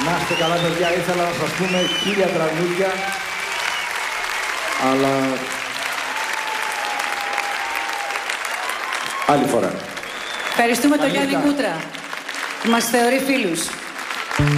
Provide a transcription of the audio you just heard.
Να είστε καλά, παιδιά. Ήθελα να σας πούμε 1000 τραγούδια, αλλά άλλη φορά. Ευχαριστούμε τον Γιάννη Κούτρα, που μας θεωρεί φίλους.